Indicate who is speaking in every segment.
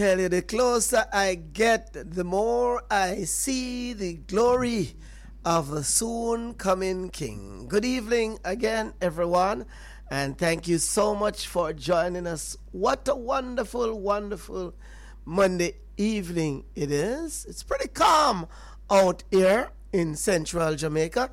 Speaker 1: Tell you, the closer I get, the more I see the glory of the soon coming King. Good evening again, everyone, and thank you so much for joining us. What a wonderful, wonderful Monday evening it is. It's pretty calm out here in central Jamaica.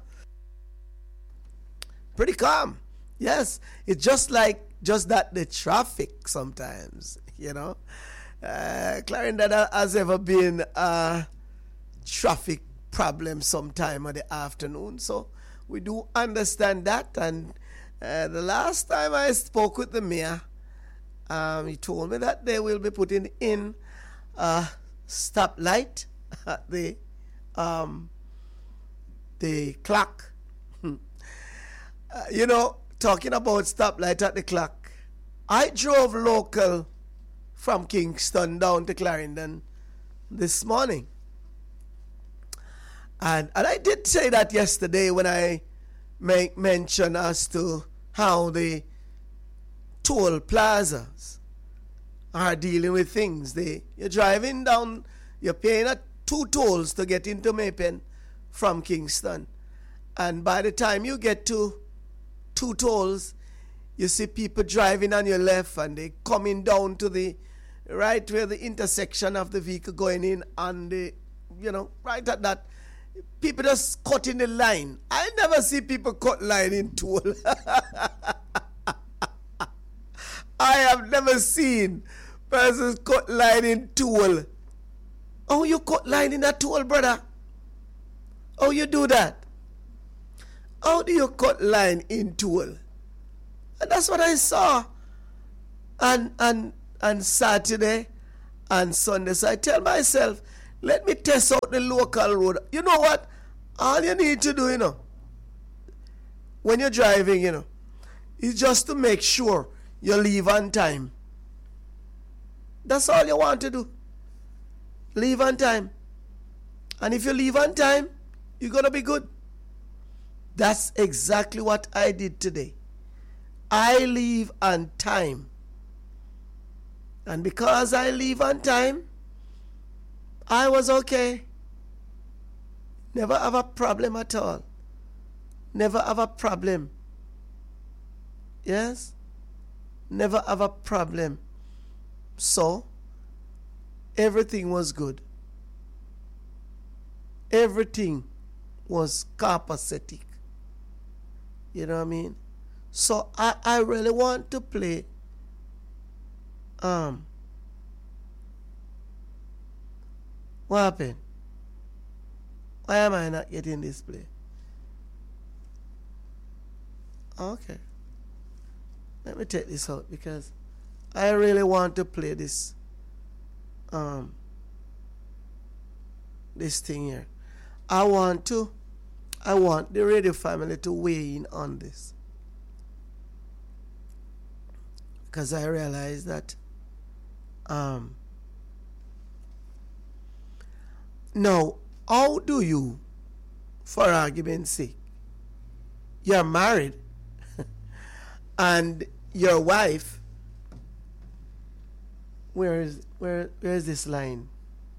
Speaker 1: Pretty calm. Yes, it's just that the traffic sometimes, Clarendon has ever been a traffic problem sometime in the afternoon, so we do understand that. And the last time I spoke with the mayor, he told me that they will be putting in a stoplight at the clock. Talking about stoplight at the clock, I drove local from Kingston down to Clarendon this morning. And I did say that yesterday when I make mention as to how the toll plazas are dealing with things. You're driving down, you're paying two tolls to get into Maypen from Kingston. And by the time you get to two tolls, you see people driving on your left and they coming down to the right where the intersection of the vehicle going in, and right at that, people just cutting the line. I never see people cut line in toll. I have never seen persons cut line in toll. Oh, you cut line in a toll, brother? Oh, you do that? How do you cut line in toll? And that's what I saw on Saturday and Sunday. So I tell myself, let me test out the local road. You know what? All you need to do, when you're driving, is just to make sure you leave on time. That's all you want to do. Leave on time. And if you leave on time, you're going to be good. That's exactly what I did today. I leave on time. And because I leave on time, I was okay. Never have a problem at all. Never have a problem. Yes? Never have a problem. So, everything was good. Everything was copacetic. You know what I mean? So I really want to play what happened? Why am I not getting this play? Okay. Let me take this out because I really want to play this this thing here. I want the radio family to weigh in on this. Because I realize that now, how do you, for argument's sake, you're married and your wife, where is this line?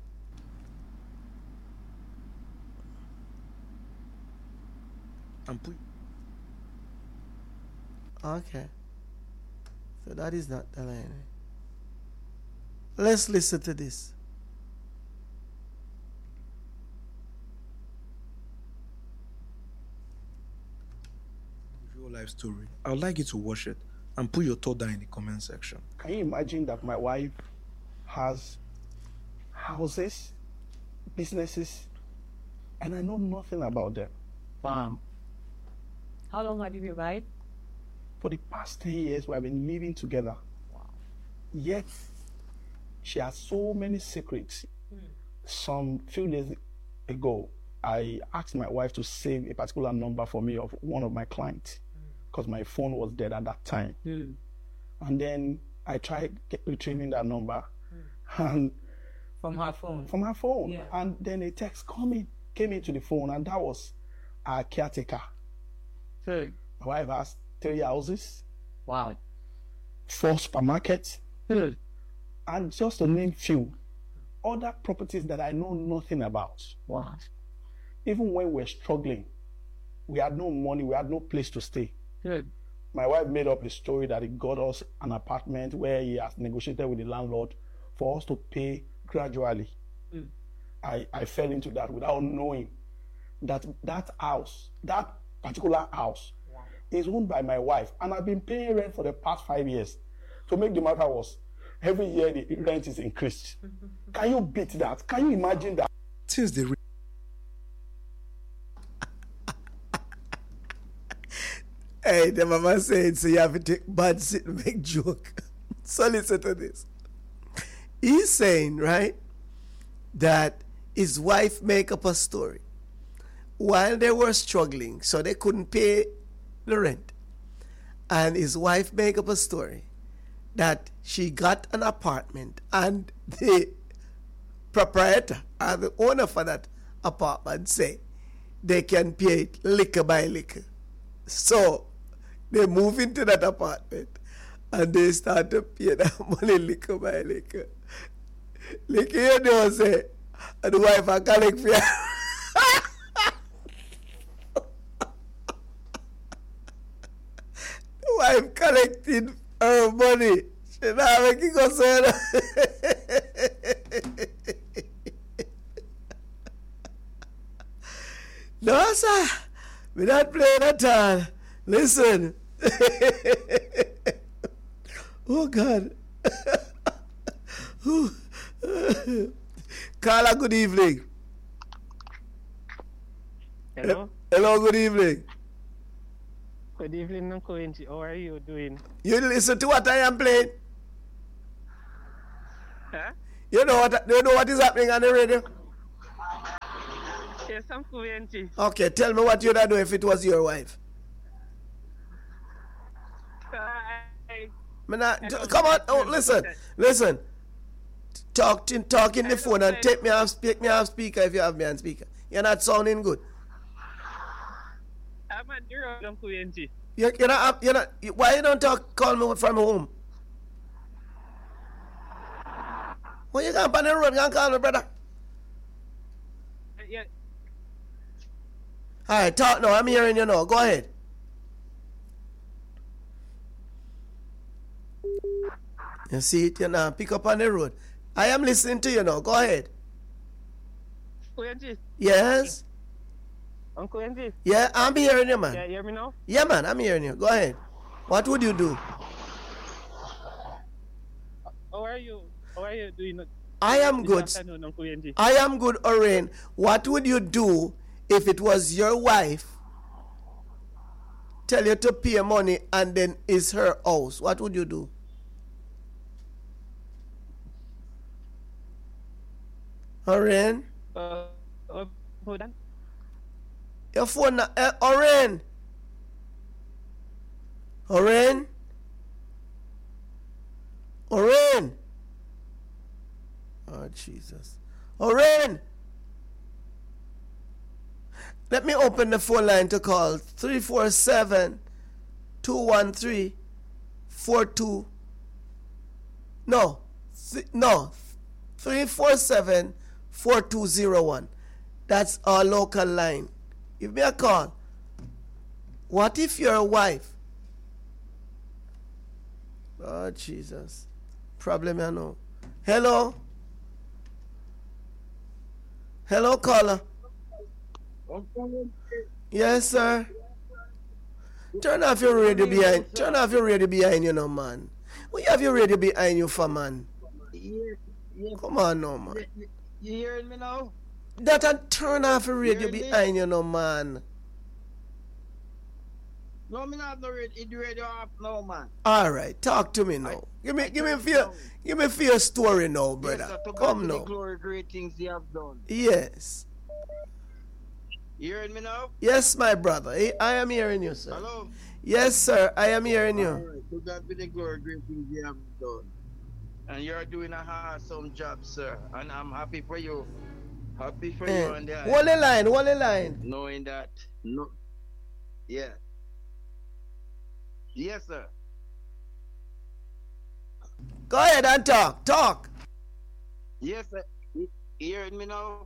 Speaker 1: Okay. So that is not the line. Let's listen to this.
Speaker 2: Real life story. I would like you to watch it and put your thought down in the comment section.
Speaker 3: Can you imagine that my wife has houses, businesses, and I know nothing about them?
Speaker 4: Wow. How long have you been married?
Speaker 3: For the past 10 years, we have been living together.
Speaker 4: Wow.
Speaker 3: Yet, she has so many secrets. Some few days ago, I asked my wife to save a particular number for me of one of my clients because my phone was dead at that time. And then I tried retrieving that number. And
Speaker 4: from her phone?
Speaker 3: From her phone.
Speaker 4: Yeah.
Speaker 3: And then a text came into the phone, and that was our caretaker. My wife has 3 houses.
Speaker 4: Wow.
Speaker 3: 4 supermarkets. And just to name few, other properties that I know nothing about.
Speaker 4: Wow.
Speaker 3: Even when we're struggling, we had no money, we had no place to stay.
Speaker 4: Good.
Speaker 3: My wife made up a story that he got us an apartment where he has negotiated with the landlord for us to pay gradually. I fell into that without knowing that house, that particular house, is owned by my wife, and I've been paying rent for the past 5 years. To make the matter worse, every year the rent is increased. Can you beat that? Can you imagine that?
Speaker 2: Since the
Speaker 1: Hey, the mama said, so you have to take bad sit and make joke. So listen to this. He's saying, right, that his wife make up a story while they were struggling, so they couldn't pay the rent. And his wife make up a story that she got an apartment and the proprietor or the owner for that apartment say they can pay it liquor by liquor. So they move into that apartment and they start to pay that money liquor by liquor. Liquor, you know, say, and the wife a collect for you. The wife collecting her money. She not making concern. No, sir. We're not playing at all. Listen. Oh, God. Carla, good evening.
Speaker 5: Hello.
Speaker 1: Hello, good evening.
Speaker 5: Good evening, Uncle Inti. How are you doing?
Speaker 1: You listen to what I am playing?
Speaker 5: Huh?
Speaker 1: You know what is happening on the radio?
Speaker 5: Yes, Uncle Inti.
Speaker 1: Okay, tell me what you'd do if it was your wife. Come on, oh, listen. Talk in the phone and take me off speaker if you have me on speaker. You're not sounding good.
Speaker 5: I'm at the road, Uncle Inti.
Speaker 1: You're not. Why you don't call me from home? When you come on the road, you call me, brother.
Speaker 5: Yeah.
Speaker 1: All right, talk now. I'm hearing you now. Go ahead. You see it, you know, pick up on the road. I am listening to you now. Go ahead.
Speaker 5: Uncle Inti.
Speaker 1: Yes?
Speaker 5: Uncle Inti.
Speaker 1: Yeah, I'm hearing you, man.
Speaker 5: Yeah, you hear me now?
Speaker 1: Yeah, man, I'm hearing you. Go ahead. What would you do?
Speaker 5: How are you? How are you doing?
Speaker 1: I am good.
Speaker 5: This afternoon, Uncle Inti.
Speaker 1: I am good, Oren. What would you do if it was your wife tell you to pay money and then it's her house? What would you do? Oren?
Speaker 5: Hold on.
Speaker 1: Your phone, Oren? Oren? Oren? Oh, Jesus. Oren! Let me open the phone line to call 347 213 42. No. 347 4201. That's our local line. Give me a call. What if your wife? Oh, Jesus. Problem I know. Hello? Hello, caller. Yes, sir. Turn off your radio behind. Turn off your radio behind you, no man. What you have your radio behind you for, man? Come on, no man.
Speaker 6: You hearing me now?
Speaker 1: That and turn off your radio
Speaker 6: Hearing me?
Speaker 1: behind you, no man.
Speaker 6: No, me not the radio off now, man.
Speaker 1: All right, talk to me now. Give me fear story now, brother.
Speaker 6: Yes, sir, to God
Speaker 1: Come
Speaker 6: be the
Speaker 1: now.
Speaker 6: glory, great things you have done.
Speaker 1: Yes.
Speaker 6: You hearing me now?
Speaker 1: Yes, my brother. I am hearing you, sir.
Speaker 6: Hello?
Speaker 1: Yes, sir. I am hearing
Speaker 6: All
Speaker 1: you.
Speaker 6: right, to God be the glory, great things you have done. And you're doing a awesome job, sir. And I'm happy for you. Happy for you on the
Speaker 1: Hold the line. Hold the line.
Speaker 6: knowing that. No. Yeah. Yes, sir.
Speaker 1: Go ahead and talk. Talk.
Speaker 6: Yes, you hearing me now?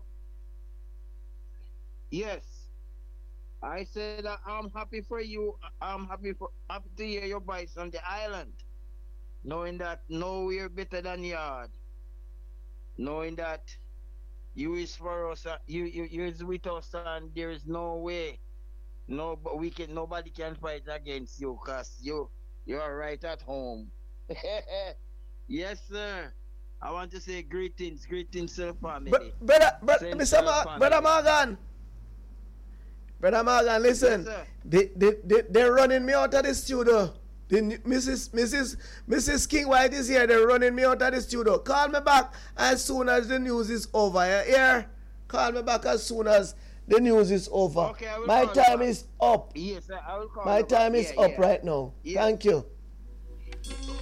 Speaker 6: Yes. I said that I'm happy for you. I'm happy to hear your voice on the island. Knowing that nowhere better than yard. Knowing that you is for us, you is with us, and there is no way, no, but nobody can fight against you, cause you are right at home. Yes, sir. I want to say greetings to the family.
Speaker 1: Brother Morgan. Brother Morgan, listen.
Speaker 6: Yes,
Speaker 1: They're running me out of the studio. Mrs. King White is here. They're running me out of the studio. Call me back as soon as the news is over. You hear? Call me back as soon as the news is over.
Speaker 6: Okay, I will
Speaker 1: My
Speaker 6: call
Speaker 1: time
Speaker 6: you
Speaker 1: is up.
Speaker 6: Yes, sir, I will call
Speaker 1: My
Speaker 6: you back.
Speaker 1: time is
Speaker 6: Yeah,
Speaker 1: up
Speaker 6: yeah.
Speaker 1: right now.
Speaker 6: Yeah.
Speaker 1: Thank you.